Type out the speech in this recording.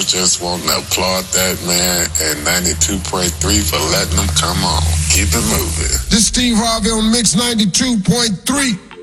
just want to applaud that man and 92.3 for letting them come on. Keep it moving. This Steve Harvey on Mix 92.3.